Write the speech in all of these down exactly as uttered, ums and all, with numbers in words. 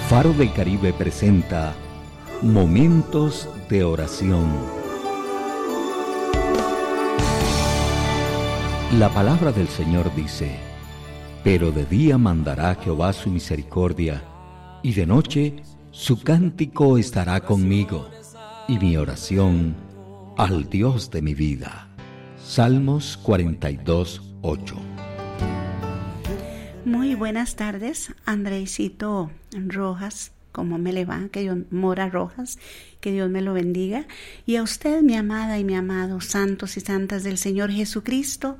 Faro del Caribe presenta Momentos de Oración. La palabra del Señor dice: pero de día mandará Jehová su misericordia, y de noche su cántico estará conmigo, y mi oración al Dios de mi vida. Salmos cuarenta y dos, ocho. Muy buenas tardes, Andreicito Rojas, ¿cómo me le va? Que Dios, Mora Rojas, que Dios me lo bendiga. Y a usted, mi amada y mi amado, santos y santas del Señor Jesucristo,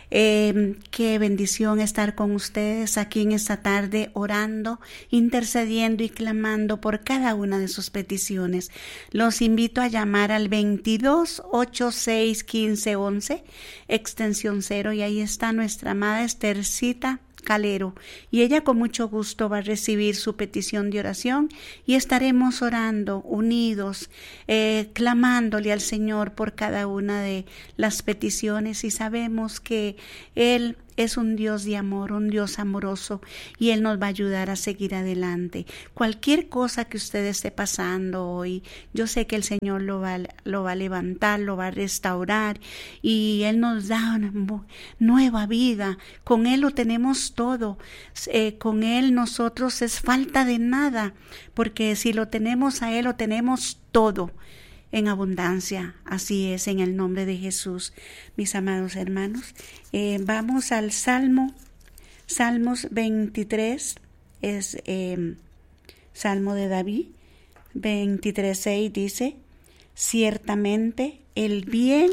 eh, qué bendición estar con ustedes aquí en esta tarde, orando, intercediendo y clamando por cada una de sus peticiones. Los invito a llamar al veintidós, ochenta y seis, quince, once, extensión cero, y ahí está nuestra amada Esthercita Calero, y ella con mucho gusto va a recibir su petición de oración y estaremos orando unidos, eh, clamándole al Señor por cada una de las peticiones, y sabemos que Él es un Dios de amor, un Dios amoroso, y Él nos va a ayudar a seguir adelante. Cualquier cosa que usted esté pasando hoy, yo sé que el Señor lo va, lo va a levantar, lo va a restaurar, y Él nos da una nueva vida. Con Él lo tenemos todo. Eh, con Él nosotros es falta de nada, porque si lo tenemos a Él, lo tenemos todo en abundancia. Así es, en el nombre de Jesús, mis amados hermanos. Eh, vamos al Salmo, Salmos veintitrés, es eh, Salmo de David, veintitrés, seis dice: ciertamente el bien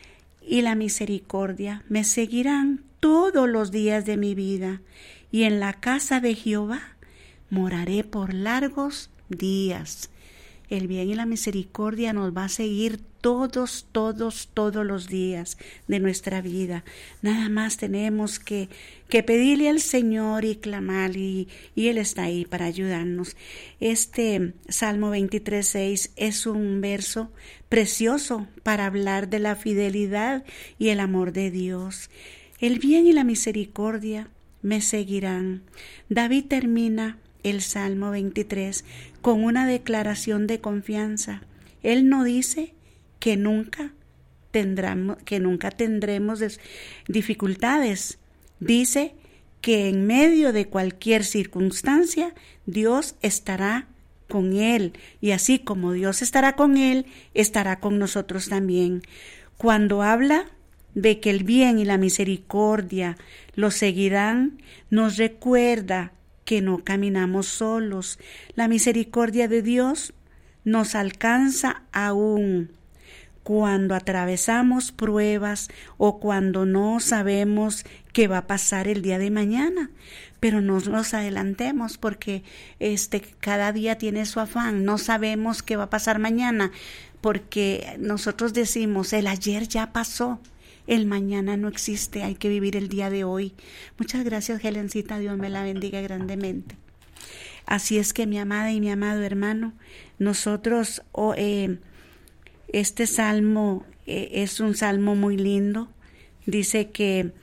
y la misericordia me seguirán todos los días de mi vida, y en la casa de Jehová moraré por largos días. El bien y la misericordia nos va a seguir todos, todos, todos los días de nuestra vida. Nada más tenemos que, que pedirle al Señor y clamar, y, y Él está ahí para ayudarnos. Este Salmo veintitrés, seis es un verso precioso para hablar de la fidelidad y el amor de Dios. El bien y la misericordia me seguirán. David termina el Salmo veintitrés con una declaración de confianza. Él no dice que nunca tendremos, que nunca tendremos dificultades. Dice que en medio de cualquier circunstancia Dios estará con él, y así como Dios estará con él, estará con nosotros también. Cuando habla de que el bien y la misericordia lo seguirán, nos recuerda que no caminamos solos. La misericordia de Dios nos alcanza aún cuando atravesamos pruebas o cuando no sabemos qué va a pasar el día de mañana. Pero no nos adelantemos, porque este cada día tiene su afán. No sabemos qué va a pasar mañana, porque nosotros decimos: el ayer ya pasó. El mañana no existe, hay que vivir el día de hoy. Muchas gracias, Helencita, Dios me la bendiga grandemente. Así es que, mi amada y mi amado hermano, nosotros, oh, eh, este salmo eh, es un salmo muy lindo. Dice que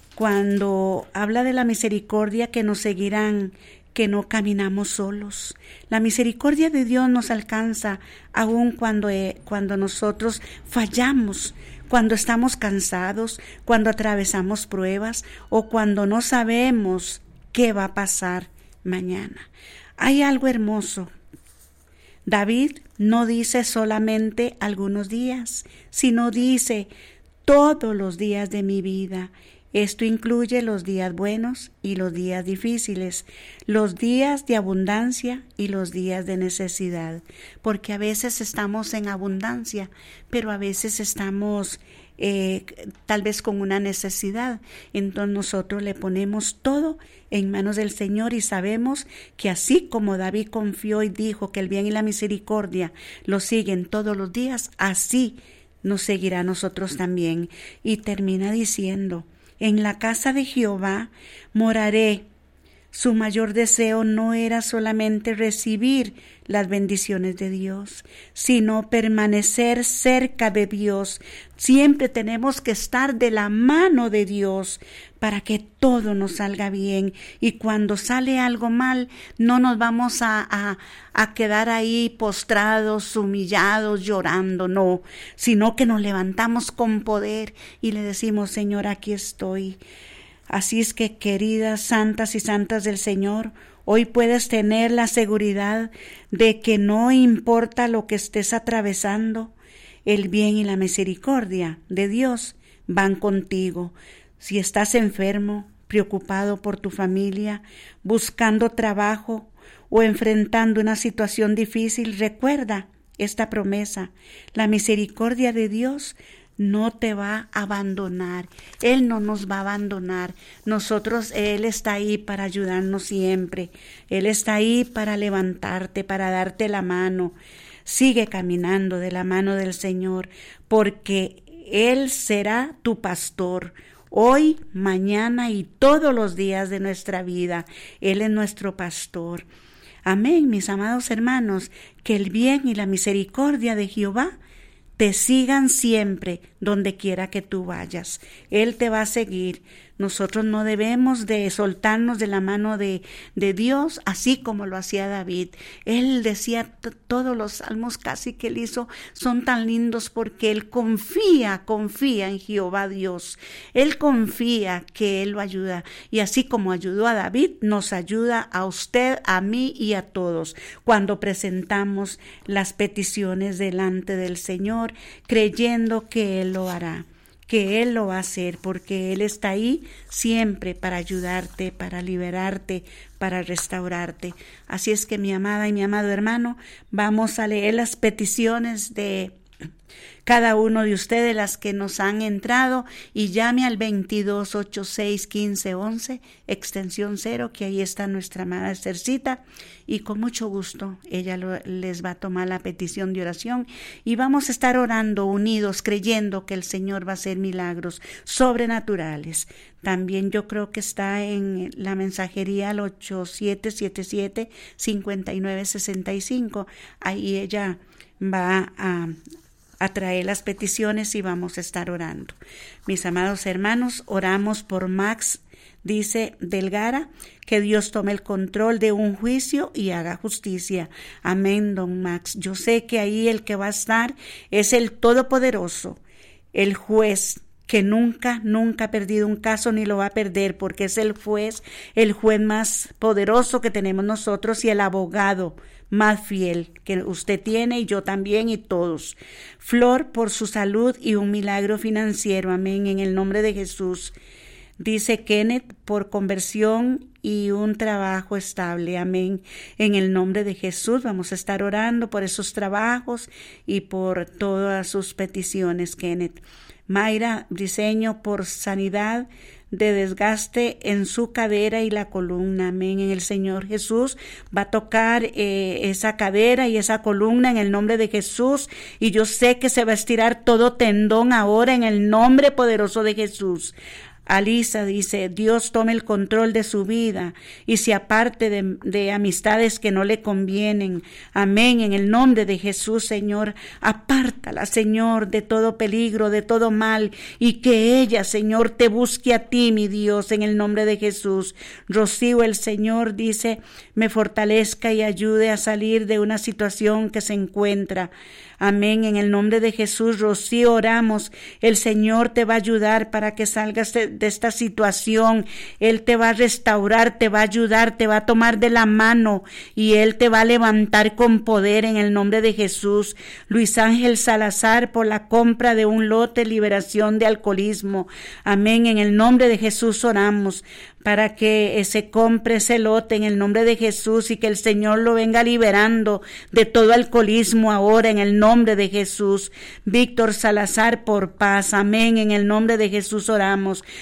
cuando habla de la misericordia que nos seguirán, que no caminamos solos. La misericordia de Dios nos alcanza aun cuando, eh, cuando nosotros fallamos, cuando estamos cansados, cuando atravesamos pruebas o cuando no sabemos qué va a pasar mañana. Hay algo hermoso. David no dice solamente algunos días, sino dice todos los días de mi vida. Esto incluye los días buenos y los días difíciles, los días de abundancia y los días de necesidad, porque a veces estamos en abundancia, pero a veces estamos eh, tal vez con una necesidad. Entonces nosotros le ponemos todo en manos del Señor, y sabemos que así como David confió y dijo que el bien y la misericordia lo siguen todos los días, así nos seguirá a nosotros también. Y termina diciendo: en la casa de Jehová moraré Su mayor deseo no era solamente recibir las bendiciones de Dios, sino permanecer cerca de Dios. Siempre tenemos que estar de la mano de Dios para que todo nos salga bien. Y cuando sale algo mal, no nos vamos a, a, a quedar ahí postrados, humillados, llorando, no, sino que nos levantamos con poder y le decimos: Señor, aquí estoy. Así es que, queridas santas y santas del Señor, hoy puedes tener la seguridad de que no importa lo que estés atravesando, el bien y la misericordia de Dios van contigo. Si estás enfermo, preocupado por tu familia, buscando trabajo o enfrentando una situación difícil, recuerda esta promesa: la misericordia de Dios no te va a abandonar. Él no nos va a abandonar. Nosotros, Él está ahí para ayudarnos siempre. Él está ahí para levantarte, para darte la mano. Sigue caminando de la mano del Señor, porque Él será tu pastor. Hoy, mañana y todos los días de nuestra vida, Él es nuestro pastor. Amén, mis amados hermanos, que el bien y la misericordia de Jehová te sigan siempre donde quiera que tú vayas. Él te va a seguir. Nosotros no debemos de soltarnos de la mano de, de Dios, así como lo hacía David. Él decía, todos los salmos casi que él hizo son tan lindos porque él confía, confía en Jehová Dios. Él confía que Él lo ayuda. Y así como ayudó a David, nos ayuda a usted, a mí y a todos cuando presentamos las peticiones delante del Señor, creyendo que Él lo hará, que Él lo va a hacer, porque Él está ahí siempre para ayudarte, para liberarte, para restaurarte. Así es que, mi amada y mi amado hermano, vamos a leer las peticiones de cada uno de ustedes, las que nos han entrado, y llame al veintidós ochenta y seis quince once, extensión cero, que ahí está nuestra amada Esthercita, y con mucho gusto ella lo, les va a tomar la petición de oración, y vamos a estar orando unidos, creyendo que el Señor va a hacer milagros sobrenaturales. También yo creo que está en la mensajería al ocho siete siete siete, cinco nueve seis cinco, ahí ella va a a traer las peticiones y vamos a estar orando. Mis amados hermanos, oramos por Max, dice Delgara, que Dios tome el control de un juicio y haga justicia. Amén, don Max. Yo sé que ahí el que va a estar es el Todopoderoso, el juez, que nunca, nunca ha perdido un caso ni lo va a perder, porque es el juez, el juez más poderoso que tenemos nosotros y el abogado más fiel que usted tiene y yo también y todos. Flor, por su salud y un milagro financiero, amén, en el nombre de Jesús. Dice Kenneth, por conversión y un trabajo estable, amén, en el nombre de Jesús. Vamos a estar orando por esos trabajos y por todas sus peticiones, Kenneth. Mayra Briceño, por sanidad de desgaste en su cadera y la columna, amén, en el Señor Jesús va a tocar eh, esa cadera y esa columna en el nombre de Jesús, y yo sé que se va a estirar todo tendón ahora en el nombre poderoso de Jesús. Alisa dice, Dios tome el control de su vida y se aparte de, de amistades que no le convienen. Amén, en el nombre de Jesús, Señor, apártala, Señor, de todo peligro, de todo mal, y que ella, Señor, te busque a ti, mi Dios, en el nombre de Jesús. Rocío, el Señor dice, me fortalezca y ayude a salir de una situación que se encuentra. Amén, en el nombre de Jesús. Rocío, oramos, el Señor te va a ayudar para que salgas de, de esta situación. Él te va a restaurar, te va a ayudar, te va a tomar de la mano y Él te va a levantar con poder en el nombre de Jesús. Luis Ángel Salazar, por la compra de un lote, liberación de alcoholismo. Amén, en el nombre de Jesús oramos para que se compre ese lote en el nombre de Jesús y que el Señor lo venga liberando de todo alcoholismo ahora en el nombre de Jesús. Víctor Salazar, por paz, amén, en el nombre de Jesús oramos.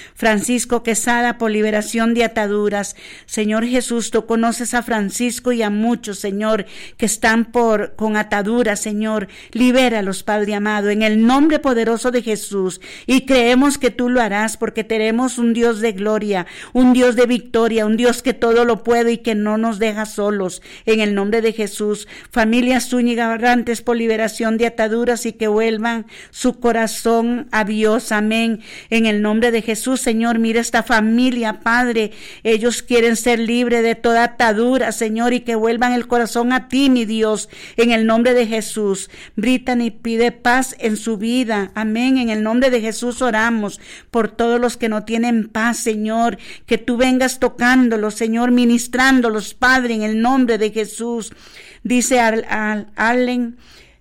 Francisco Quesada, por liberación de ataduras. Señor Jesús, tú conoces a Francisco y a muchos, Señor, que están por con ataduras, Señor. Libéralos, Padre amado, en el nombre poderoso de Jesús. Y creemos que tú lo harás, porque tenemos un Dios de gloria, un Dios de victoria, un Dios que todo lo puede y que no nos deja solos. En el nombre de Jesús. Familia Zúñiga Barrantes, por liberación de ataduras y que vuelvan su corazón a Dios. Amén. En el nombre de Jesús, Señor, mira esta familia, Padre. Ellos quieren ser libres de toda atadura, Señor, y que vuelvan el corazón a ti, mi Dios. En el nombre de Jesús. Brittany pide paz en su vida. Amén. En el nombre de Jesús oramos por todos los que no tienen paz, Señor. Que tú vengas tocándolos, Señor, ministrándolos, Padre, en el nombre de Jesús. Dice Ar, Ar, Arlen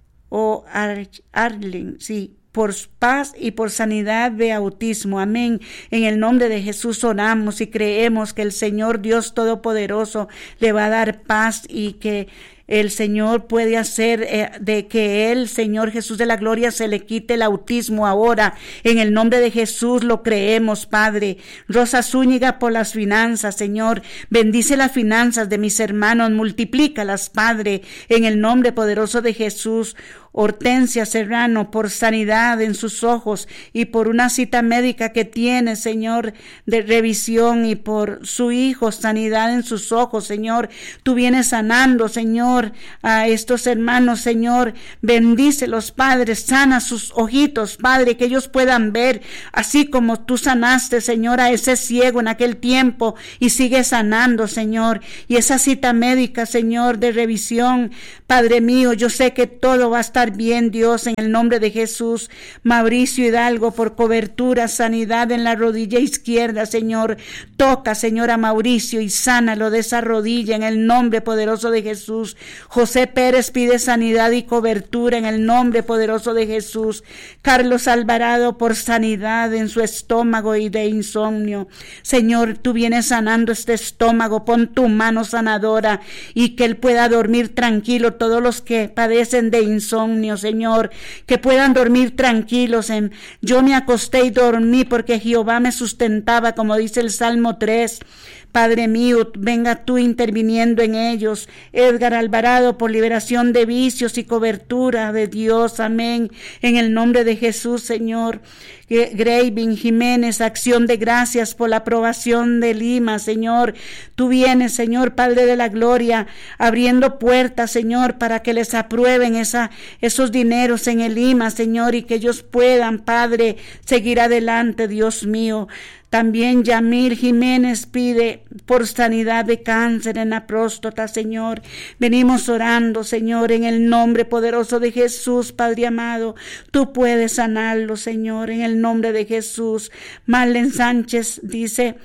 o Ar, Arlen, sí. Por paz y por sanidad de autismo. Amén. En el nombre de Jesús oramos y creemos que el Señor Dios Todopoderoso le va a dar paz y que el Señor puede hacer eh, de que el Señor Jesús de la gloria se le quite el autismo ahora. En el nombre de Jesús lo creemos, Padre. Rosa Zúñiga, por las finanzas, Señor. Bendice las finanzas de mis hermanos. Multiplícalas, Padre. En el nombre poderoso de Jesús. Hortensia Serrano, por sanidad en sus ojos y por una cita médica que tiene, Señor, de revisión, y por su hijo, sanidad en sus ojos, Señor. Tú vienes sanando, Señor, a estos hermanos, Señor. Bendícelos, Padre. Sana sus ojitos, Padre, que ellos puedan ver, así como tú sanaste, Señor, a ese ciego en aquel tiempo, y sigue sanando, Señor. Y esa cita médica, Señor, de revisión, Padre mío, yo sé que todo va a estar bien, Dios, en el nombre de Jesús. Mauricio Hidalgo, por cobertura, sanidad en la rodilla izquierda, Señor. Toca, Señor, a Mauricio y sánalo de esa rodilla en el nombre poderoso de Jesús. José Pérez pide sanidad y cobertura en el nombre poderoso de Jesús. Carlos Alvarado, por sanidad en su estómago y de insomnio. Señor, tú vienes sanando este estómago. Pon tu mano sanadora y que él pueda dormir tranquilo. Todos los que padecen de insomnio, Señor, que puedan dormir tranquilos. En yo me acosté y dormí porque Jehová me sustentaba, como dice el Salmo tres. Padre mío, venga tú interviniendo en ellos. Edgar Alvarado, por liberación de vicios y cobertura de Dios. Amén. En el nombre de Jesús, Señor. Graving Jiménez, acción de gracias por la aprobación de Lima, Señor. Tú vienes, Señor, Padre de la gloria, abriendo puertas, Señor, para que les aprueben esa, esos dineros en el Lima, Señor, y que ellos puedan, Padre, seguir adelante, Dios mío. También Yamil Jiménez pide por sanidad de cáncer en la próstata, Señor. Venimos orando, Señor, en el nombre poderoso de Jesús, Padre amado. Tú puedes sanarlo, Señor, en el nombre de Jesús. Marlen Sánchez dice,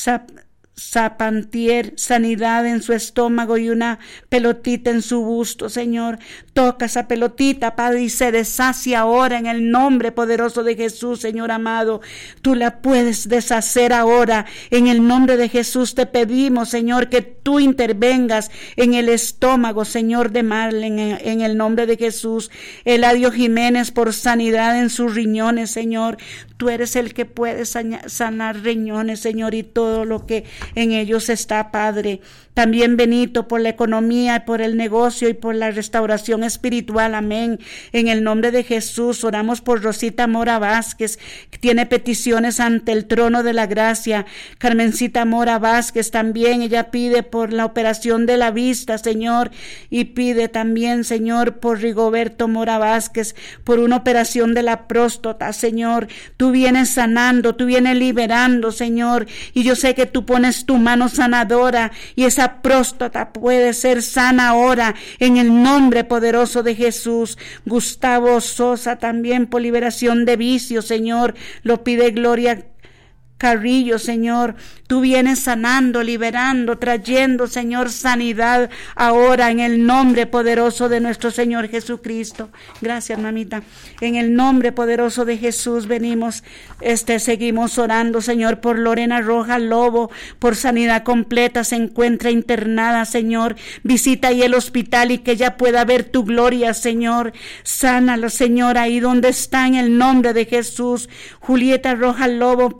Zapantier, sanidad en su estómago y una pelotita en su busto, Señor. Toca esa pelotita, Padre, y se deshace ahora en el nombre poderoso de Jesús, Señor amado. Tú la puedes deshacer ahora. En el nombre de Jesús te pedimos, Señor, que tú intervengas en el estómago, Señor, de Marlene, en, en el nombre de Jesús. Eladio Jiménez, por sanidad en sus riñones, Señor. Tú eres el que puede sanar riñones, Señor, y todo lo que en ellos está, Padre. También Benito, por la economía, por el negocio y por la restauración espiritual. Amén. En el nombre de Jesús oramos por Rosita Mora Vázquez, que tiene peticiones ante el trono de la gracia. Carmencita Mora Vázquez también, ella pide por la operación de la vista, Señor, y pide también, Señor, por Rigoberto Mora Vázquez, por una operación de la próstata, Señor. Tú vienes sanando, tú vienes liberando, Señor, y yo sé que tú pones tu mano sanadora y esa próstata puede ser sana ahora en el nombre poderoso de Jesús. Gustavo Sosa también por liberación de vicios, Señor, lo pide Gloria Carrillo, Señor. Tú vienes sanando, liberando, trayendo, Señor, sanidad ahora en el nombre poderoso de nuestro Señor Jesucristo. Gracias, mamita. En el nombre poderoso de Jesús venimos, este, seguimos orando, Señor, por Lorena Rojas Lobo, por sanidad completa. Se encuentra internada, Señor. Visita ahí el hospital y que ella pueda ver tu gloria, Señor. Sánala, Señor, ahí donde está, en el nombre de Jesús. Julieta Rojas Lobo, por un milagro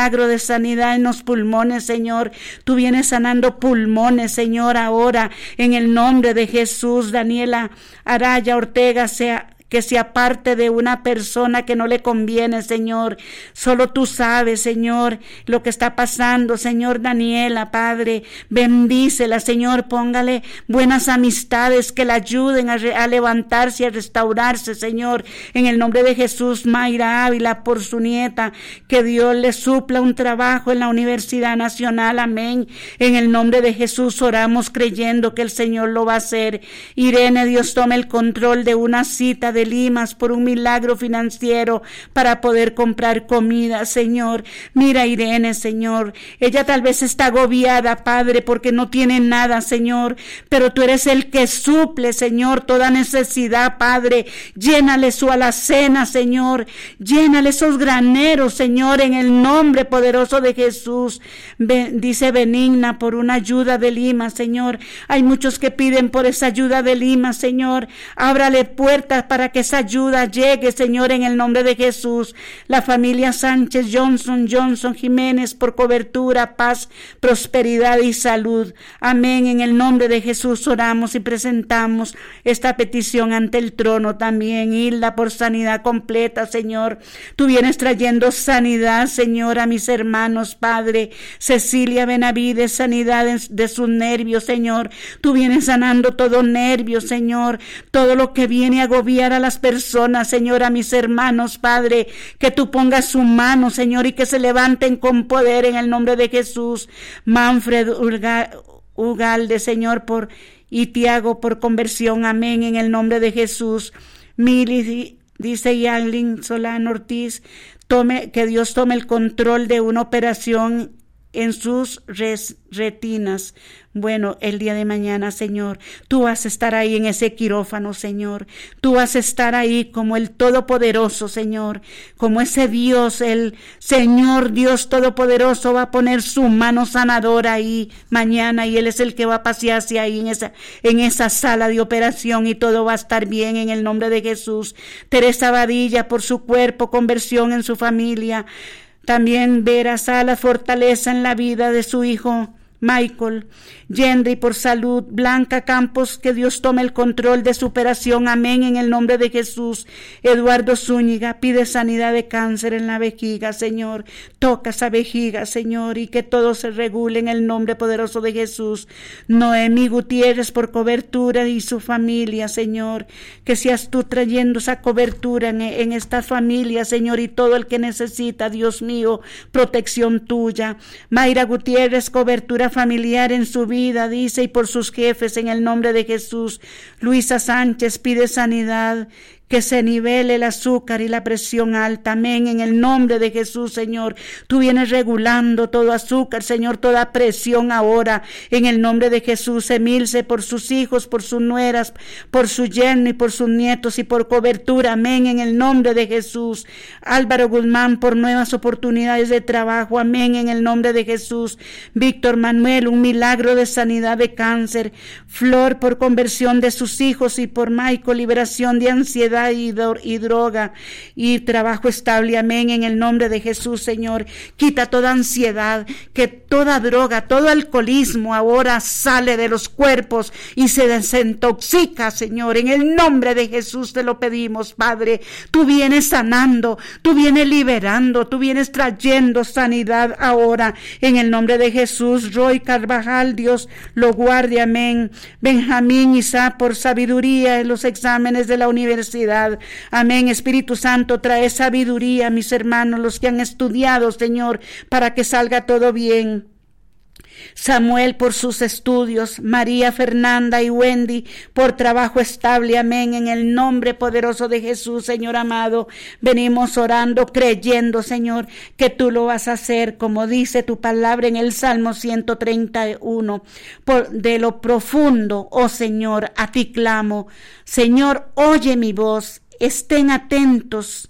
milagro de sanidad en los pulmones, Señor. Tú vienes sanando pulmones, Señor, ahora en el nombre de Jesús. Daniela Araya Ortega sea que se aparte de una persona que no le conviene, Señor. Solo tú sabes, Señor, lo que está pasando, Señor. Daniela, Padre, bendícela, Señor. Póngale buenas amistades que la ayuden a, re, a levantarse y a restaurarse, Señor. En el nombre de Jesús, Mayra Ávila, por su nieta, que Dios le supla un trabajo en la Universidad Nacional, amén. En el nombre de Jesús oramos creyendo que el Señor lo va a hacer. Irene, Dios tome el control de una cita de Limas por un milagro financiero para poder comprar comida, Señor. Mira, Irene, Señor, ella tal vez está agobiada, Padre, porque no tiene nada, Señor, pero tú eres el que suple, Señor, toda necesidad, Padre. Llénale su alacena, Señor, llénale esos graneros, Señor, en el nombre poderoso de Jesús. Ven, dice Benigna, por una ayuda de Lima, Señor. Hay muchos que piden por esa ayuda de Lima, Señor. Ábrale puertas para que esa ayuda llegue, Señor, en el nombre de Jesús. La familia Sánchez, Johnson, Johnson, Jiménez, por cobertura, paz, prosperidad y salud. Amén. En el nombre de Jesús oramos y presentamos esta petición ante el trono también. Hilda, por sanidad completa, Señor. Tú vienes trayendo sanidad, Señor, a mis hermanos, Padre. Cecilia Benavides, sanidad de sus nervios, Señor. Tú vienes sanando todo nervio, Señor. Todo lo que viene a agobiar a las personas, Señor, a mis hermanos, Padre, que tú pongas su mano, Señor, y que se levanten con poder en el nombre de Jesús. Manfred Ugalde, Señor, por y Tiago por conversión, amén, en el nombre de Jesús. Mili, dice Yanlin Solano Ortiz, tome, que Dios tome el control de una operación en sus res, retinas. Bueno, el día de mañana, Señor, tú vas a estar ahí en ese quirófano, Señor. Tú vas a estar ahí como el Todopoderoso, Señor. Como ese Dios, el Señor Dios Todopoderoso va a poner su mano sanadora ahí mañana y Él es el que va a pasearse ahí en esa, en esa sala de operación y todo va a estar bien en el nombre de Jesús. Teresa Badilla por su cuerpo, conversión en su familia. También Vera Sala, fortaleza en la vida de su hijo Michael. Yendri por salud. Blanca Campos, que Dios tome el control de su operación, amén, en el nombre de Jesús. Eduardo Zúñiga pide sanidad de cáncer en la vejiga, Señor. Toca esa vejiga, Señor, y que todo se regule en el nombre poderoso de Jesús. Noemí Gutiérrez por cobertura y su familia, Señor. Que seas tú trayendo esa cobertura en, en esta familia, Señor, y todo el que necesita, Dios mío, protección tuya. Mayra Gutiérrez, cobertura familiar en su vida, dice, y por sus jefes, en el nombre de Jesús. Luisa Sánchez pide sanidad, que se nivele el azúcar y la presión alta, amén, en el nombre de Jesús, Señor. Tú vienes regulando todo azúcar, Señor, toda presión ahora, en el nombre de Jesús. Emilce por sus hijos, por sus nueras, por su yerno y por sus nietos y por cobertura, amén, en el nombre de Jesús. Álvaro Guzmán por nuevas oportunidades de trabajo, amén, en el nombre de Jesús. Víctor Manuel, un milagro de sanidad de cáncer. Flor por conversión de sus hijos y por Michael, liberación de ansiedad Y, do, y droga y trabajo estable, amén, en el nombre de Jesús, Señor. Quita toda ansiedad, que toda droga, todo alcoholismo ahora sale de los cuerpos y se desintoxica, Señor, en el nombre de Jesús te lo pedimos, Padre. Tú vienes sanando, tú vienes liberando, tú vienes trayendo sanidad ahora, en el nombre de Jesús. Roy Carvajal, Dios lo guarde, amén. Benjamín Isá por sabiduría en los exámenes de la universidad, amén. Espíritu Santo, trae sabiduría a mis hermanos, los que han estudiado, Señor, para que salga todo bien. Samuel por sus estudios, María Fernanda y Wendy por trabajo estable, amén, en el nombre poderoso de Jesús, Señor amado. Venimos orando, creyendo, Señor, que tú lo vas a hacer, como dice tu palabra en el Salmo ciento treinta y uno. Por, de lo profundo, oh Señor, a ti clamo. Señor, oye mi voz, estén atentos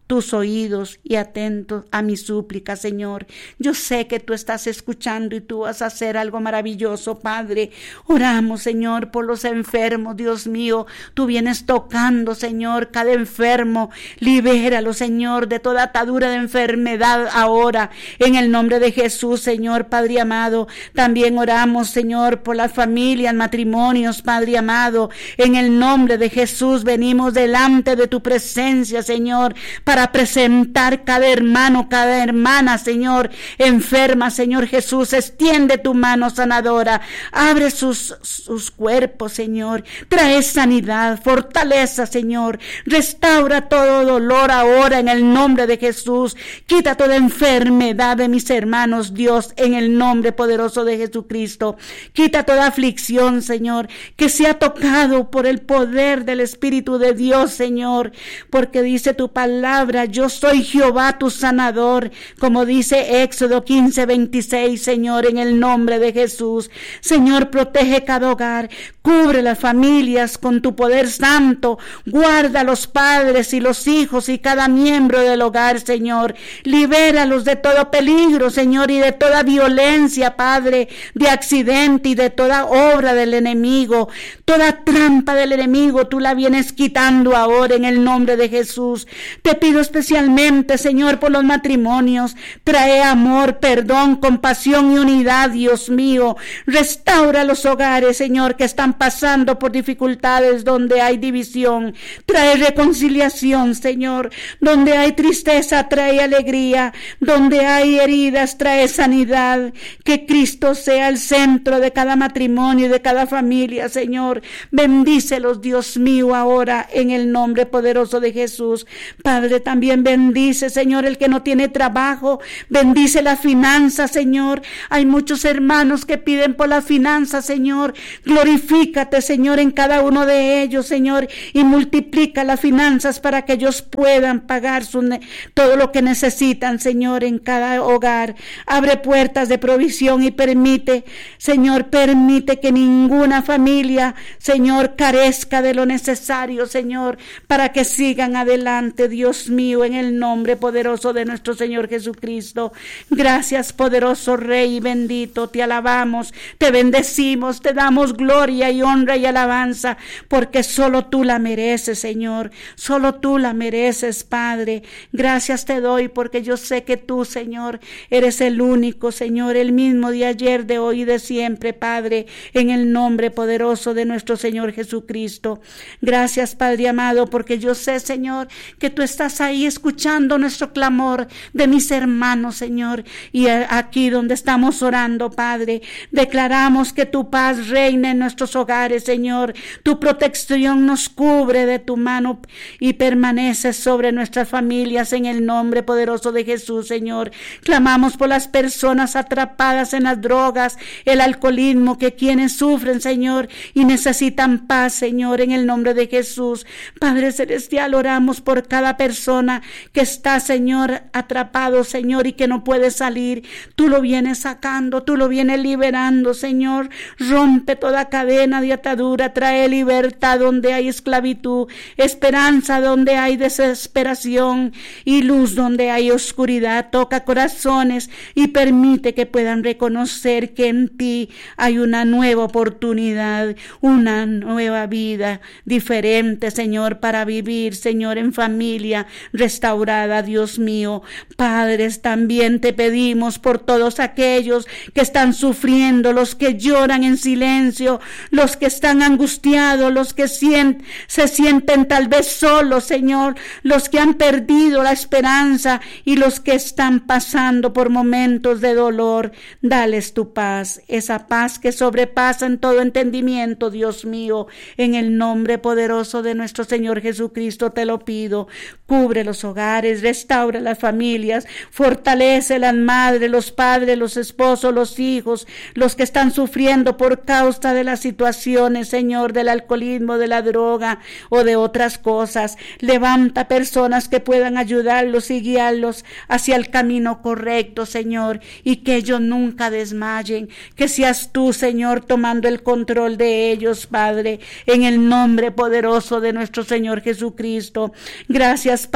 tus oídos y atentos a mi súplica, Señor. Yo sé que tú estás escuchando y tú vas a hacer algo maravilloso, Padre. Oramos, Señor, por los enfermos, Dios mío. Tú vienes tocando, Señor, cada enfermo. Libéralo, Señor, de toda atadura de enfermedad ahora, en el nombre de Jesús, Señor, Padre amado. También oramos, Señor, por las familias, matrimonios, Padre amado. En el nombre de Jesús venimos delante de tu presencia, Señor, para para presentar cada hermano, cada hermana, Señor, enferma, Señor Jesús. Extiende tu mano sanadora, abre sus, sus cuerpos, Señor, trae sanidad, fortaleza, Señor, restaura todo dolor ahora en el nombre de Jesús. Quita toda enfermedad de mis hermanos, Dios, en el nombre poderoso de Jesucristo. Quita toda aflicción, Señor, que sea tocado por el poder del Espíritu de Dios, Señor, porque dice tu palabra: yo soy Jehová tu sanador, como dice Éxodo quince veintiséis, Señor, en el nombre de Jesús. Señor, protege cada hogar, cubre las familias con tu poder santo, guarda a los padres y los hijos y cada miembro del hogar, Señor. Libéralos de todo peligro, Señor, y de toda violencia, Padre, de accidente y de toda obra del enemigo. Toda trampa del enemigo tú la vienes quitando ahora en el nombre de Jesús. Te pido especialmente, Señor, por los matrimonios. Trae amor, perdón, compasión y unidad, Dios mío. Restaura los hogares, Señor, que están pasando por dificultades donde hay división. Trae reconciliación, Señor. Donde hay tristeza, trae alegría. Donde hay heridas, trae sanidad. Que Cristo sea el centro de cada matrimonio y de cada familia, Señor. Bendícelos, Dios mío, ahora en el nombre poderoso de Jesús. Padre, también bendice, Señor, el que no tiene trabajo. Bendice la finanza, Señor. Hay muchos hermanos que piden por la finanza, Señor. Glorifícate, Señor, en cada uno de ellos, Señor, y multiplica las finanzas para que ellos puedan pagar su ne- todo lo que necesitan, Señor, en cada hogar. Abre puertas de provisión y permite, Señor, permite que ninguna familia, Señor, carezca de lo necesario, Señor, para que sigan adelante, Dios mío, en el nombre poderoso de nuestro Señor Jesucristo. Gracias, poderoso Rey y bendito, te alabamos, te bendecimos, te damos gloria y honra y alabanza, porque solo tú la mereces, Señor, solo tú la mereces, Padre. Gracias te doy, porque yo sé que tú, Señor, eres el único, Señor, el mismo de ayer, de hoy y de siempre, Padre, en el nombre poderoso de nuestro Señor Jesucristo. Gracias, Padre amado, porque yo sé, Señor, que tú estás ahí escuchando nuestro clamor de mis hermanos, Señor, y aquí donde estamos orando, Padre, declaramos que tu paz reina en nuestros hogares, Señor. Tu protección nos cubre de tu mano y permanece sobre nuestras familias en el nombre poderoso de Jesús, Señor. Clamamos por las personas atrapadas en las drogas, el alcoholismo, que quienes sufren, Señor, y necesitan paz, Señor, en el nombre de Jesús. Padre celestial, oramos por cada persona que está, Señor, atrapado, Señor, y que no puede salir. Tú lo vienes sacando, tú lo vienes liberando, Señor. Rompe toda cadena de atadura, trae libertad donde hay esclavitud, esperanza donde hay desesperación y luz donde hay oscuridad. Toca corazones y permite que puedan reconocer que en ti hay una nueva oportunidad, una nueva vida diferente, Señor, para vivir, Señor, en familia restaurada, Dios mío. Padres, también te pedimos por todos aquellos que están sufriendo, los que lloran en silencio, los que están angustiados, los que sienten, se sienten tal vez solos, Señor, los que han perdido la esperanza y los que están pasando por momentos de dolor. Dales tu paz, esa paz que sobrepasa en todo entendimiento, Dios mío. En el nombre poderoso de nuestro Señor Jesucristo te lo pido. Cubre los hogares, restaura las familias, fortalece las madres, los padres, los esposos, los hijos, los que están sufriendo por causa de las situaciones, Señor, del alcoholismo, de la droga o de otras cosas. Levanta personas que puedan ayudarlos y guiarlos hacia el camino correcto, Señor, y que ellos nunca desmayen. Que seas tú, Señor, tomando el control de ellos, Padre, en el nombre poderoso de nuestro Señor Jesucristo. Gracias, Padre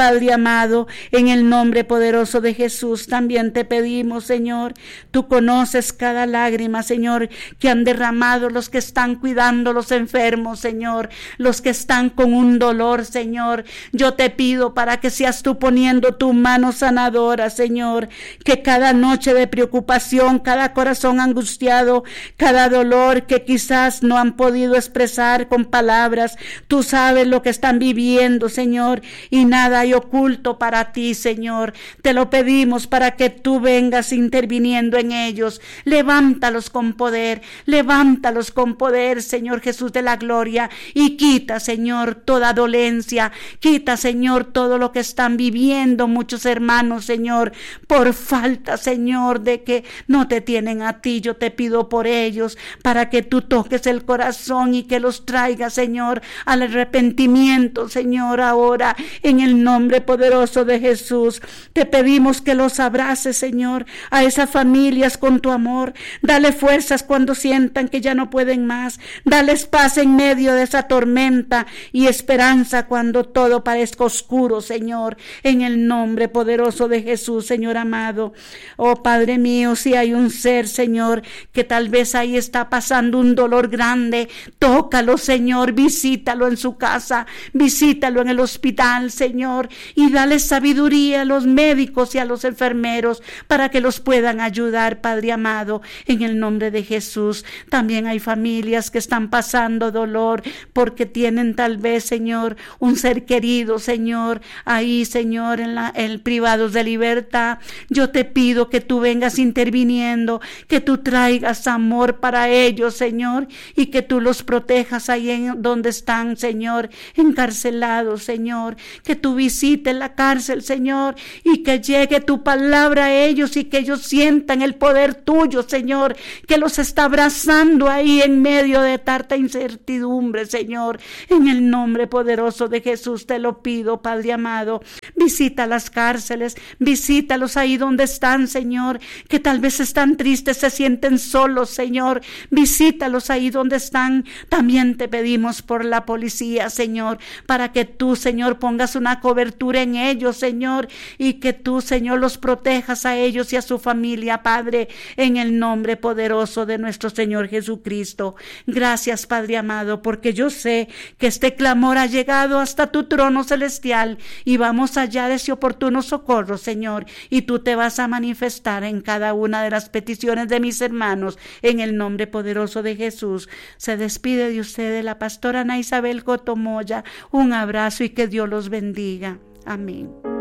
Padre amado, en el nombre poderoso de Jesús, también te pedimos, Señor, tú conoces cada lágrima, Señor, que han derramado los que están cuidando a los enfermos, Señor, los que están con un dolor, Señor. Yo te pido para que seas tú poniendo tu mano sanadora, Señor, que cada noche de preocupación, cada corazón angustiado, cada dolor que quizás no han podido expresar con palabras, tú sabes lo que están viviendo, Señor, y nada hay oculto para ti, Señor. Te lo pedimos para que tú vengas interviniendo en ellos. Levántalos con poder, levántalos con poder, Señor Jesús de la gloria, y quita, Señor, toda dolencia, quita, Señor, todo lo que están viviendo muchos hermanos, Señor, por falta, Señor, de que no te tienen a ti. Yo te pido por ellos, para que tú toques el corazón y que los traigas, Señor, al arrepentimiento, Señor, ahora, en el nombre poderoso de Jesús. Te pedimos que los abraces, Señor, a esas familias con tu amor. Dale fuerzas cuando sientan que ya no pueden más. Dales paz en medio de esa tormenta y esperanza cuando todo parezca oscuro, Señor, en el nombre poderoso de Jesús, Señor amado. Oh Padre mío, si hay un ser, Señor, que tal vez ahí está pasando un dolor grande, tócalo, Señor, visítalo en su casa, visítalo en el hospital, Señor, y dale sabiduría a los médicos y a los enfermeros para que los puedan ayudar, Padre amado, en el nombre de Jesús. También hay familias que están pasando dolor porque tienen tal vez, Señor, un ser querido, Señor, ahí, Señor, en la en privados de libertad. Yo te pido que tú vengas interviniendo, que tú traigas amor para ellos, Señor, y que tú los protejas ahí en donde están, Señor, encarcelados, Señor, que tú visites la cárcel, Señor, y que llegue tu palabra a ellos y que ellos sientan el poder tuyo, Señor, que los está abrazando ahí en medio de tanta incertidumbre, Señor. En el nombre poderoso de Jesús te lo pido, Padre amado. Visita las cárceles, visítalos ahí donde están, Señor, que tal vez están tristes, se sienten solos, Señor. Visítalos ahí donde están. También te pedimos por la policía, Señor, para que tú, Señor, pongas una cobertura en ellos, Señor, y que tú, Señor, los protejas a ellos y a su familia, Padre, en el nombre poderoso de nuestro Señor Jesucristo. Gracias, Padre amado, porque yo sé que este clamor ha llegado hasta tu trono celestial y vamos allá de ese oportuno socorro, Señor, y tú te vas a manifestar en cada una de las peticiones de mis hermanos, en el nombre poderoso de Jesús. Se despide de ustedes la pastora Ana Isabel Cotomoya. Un abrazo y que Dios los bendiga. Amén.